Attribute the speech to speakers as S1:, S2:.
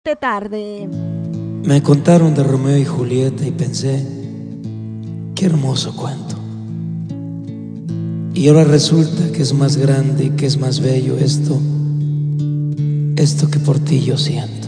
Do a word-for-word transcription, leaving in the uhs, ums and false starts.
S1: de tarde.
S2: Me contaron de Romeo y Julieta y pensé, qué hermoso cuento. Y ahora resulta que es más grande y que es más bello esto, esto que por ti yo siento.